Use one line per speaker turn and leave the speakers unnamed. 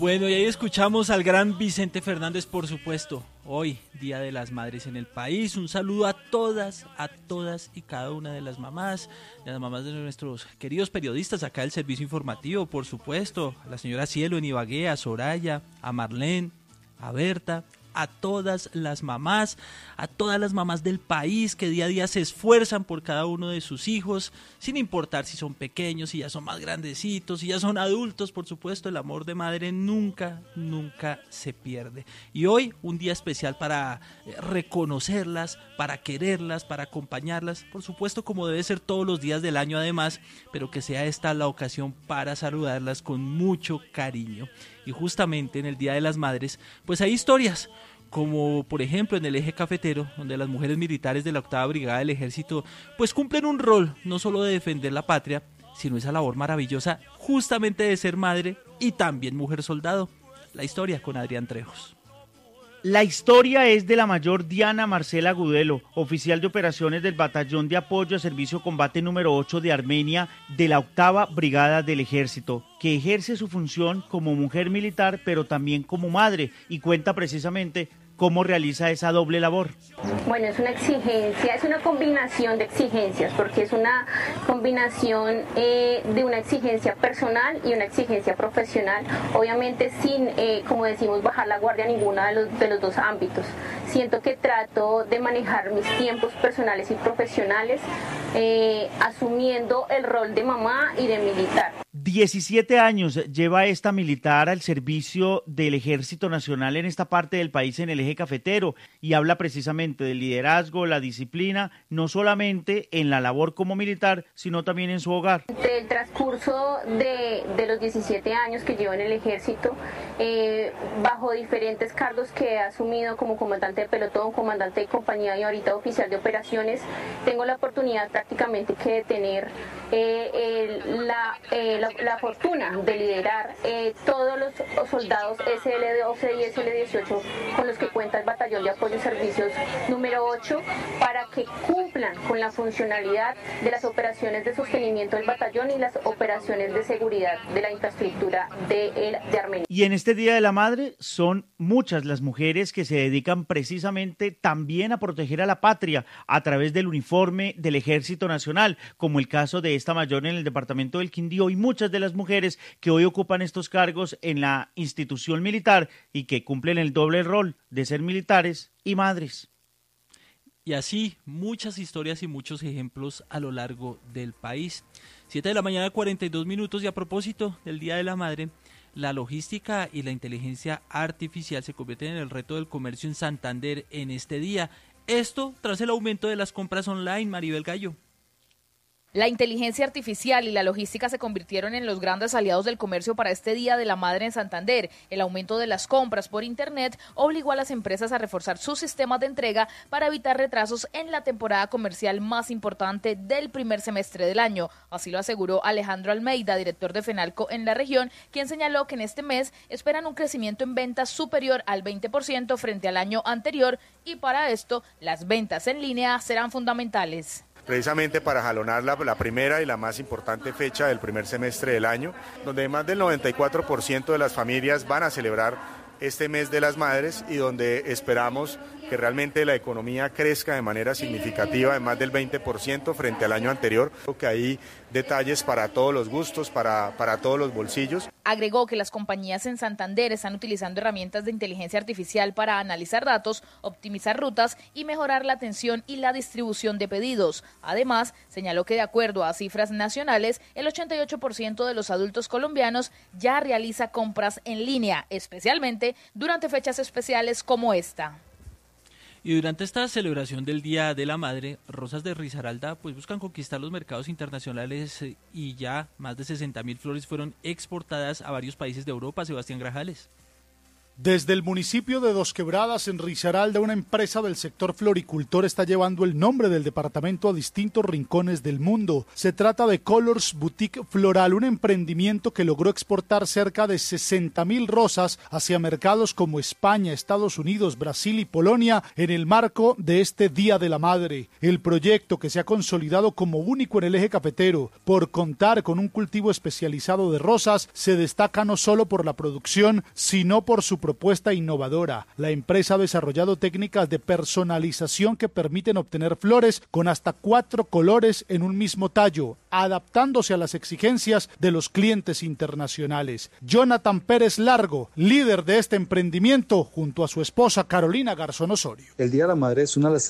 Bueno, y ahí escuchamos al gran Vicente Fernández, por supuesto. Hoy, Día de las Madres en el país. Un saludo a todas y cada una de las mamás de nuestros queridos periodistas acá del Servicio Informativo, por supuesto. A la señora Cielo en Ibagué, a Soraya, a Marlene, a Berta, a todas las mamás del país que día a día se esfuerzan por cada uno de sus hijos, sin importar si son pequeños, si ya son más grandecitos, si ya son adultos, por supuesto, el amor de madre nunca se pierde. Y hoy, un día especial para reconocerlas, para quererlas, para acompañarlas, por supuesto, como debe ser todos los días del año además, pero que sea esta la ocasión para saludarlas con mucho cariño. Y justamente en el Día de las Madres, pues hay historias, como por ejemplo en el eje cafetero, donde las mujeres militares de la 8ª Brigada del Ejército pues cumplen un rol no solo de defender la patria, sino esa labor maravillosa justamente de ser madre y también mujer soldado. La historia con Adrián Trejos.
La historia es de la mayor Diana Marcela Gudelo, oficial de operaciones del Batallón de Apoyo a Servicio Combate número 8 de Armenia de la 8ª Brigada del Ejército, que ejerce su función como mujer militar, pero también como madre, y cuenta precisamente cómo realiza esa doble labor.
Bueno, es una exigencia, es una combinación de exigencias, porque es una combinación de una exigencia personal y una exigencia profesional, obviamente sin, como decimos, bajar la guardia en ninguno de los dos ámbitos. Siento que trato de manejar mis tiempos personales y profesionales, asumiendo el rol de mamá y de militar.
17 años lleva esta militar al servicio del Ejército Nacional en esta parte del país, en el eje cafetero, y habla precisamente del liderazgo, la disciplina, no solamente en la labor como militar, sino también en su hogar.
Del transcurso de los 17 años que llevo en el Ejército, bajo diferentes cargos que he asumido como comandante de pelotón, comandante de compañía y ahorita oficial de operaciones, tengo la oportunidad prácticamente que de tener la fortuna de liderar todos los soldados SL12 y SL18 con los que cuenta el Batallón de Apoyo y Servicios número 8 para que cumplan con la funcionalidad de las operaciones de sostenimiento del batallón y las operaciones de seguridad de la infraestructura de Armenia.
Y en este Día de la Madre son muchas las mujeres que se dedican precisamente también a proteger a la patria a través del uniforme del Ejército Nacional, como el caso de esta mayor en el departamento del Quindío y muchas de las mujeres que hoy ocupan estos cargos en la institución militar y que cumplen el doble rol de ser militares y madres.
Y así muchas historias y muchos ejemplos a lo largo del país. 7:42 a.m. y a propósito del Día de la Madre, la logística y la inteligencia artificial se convierten en el reto del comercio en Santander en este día. Esto tras el aumento de las compras online, Maribel Gallo.
La inteligencia artificial y la logística se convirtieron en los grandes aliados del comercio para este Día de la Madre en Santander. El aumento de las compras por Internet obligó a las empresas a reforzar sus sistemas de entrega para evitar retrasos en la temporada comercial más importante del primer semestre del año. Así lo aseguró Alejandro Almeida, director de Fenalco en la región, quien señaló que en este mes esperan un crecimiento en ventas superior al 20% frente al año anterior y para esto las ventas en línea serán fundamentales.
Precisamente para jalonar la primera y la más importante fecha del primer semestre del año, donde más del 94% de las familias van a celebrar este mes de las madres y donde esperamos que realmente la economía crezca de manera significativa, de más del 20% frente al año anterior. Creo que hay detalles para todos los gustos, para todos los bolsillos.
Agregó que las compañías en Santander están utilizando herramientas de inteligencia artificial para analizar datos, optimizar rutas y mejorar la atención y la distribución de pedidos. Además, señaló que de acuerdo a cifras nacionales, el 88% de los adultos colombianos ya realiza compras en línea, especialmente durante fechas especiales como esta.
Y durante esta celebración del Día de la Madre, Rosas de Risaralda pues buscan conquistar los mercados internacionales y ya más de 60.000 flores fueron exportadas a varios países de Europa. Sebastián Grajales.
Desde el municipio de Dos Quebradas, en Risaralda, una empresa del sector floricultor está llevando el nombre del departamento a distintos rincones del mundo. Se trata de Colors Boutique Floral, un emprendimiento que logró exportar cerca de 60.000 rosas hacia mercados como España, Estados Unidos, Brasil y Polonia en el marco de este Día de la Madre. El proyecto, que se ha consolidado como único en el eje cafetero por contar con un cultivo especializado de rosas, se destaca no solo por la producción, sino por su propuesta innovadora. La empresa ha desarrollado técnicas de personalización que permiten obtener flores con hasta 4 colores en un mismo tallo, adaptándose a las exigencias de los clientes internacionales. Jonathan Pérez Largo, líder de este emprendimiento, junto a su esposa Carolina Garzón Osorio.
El Día de la Madre es una de las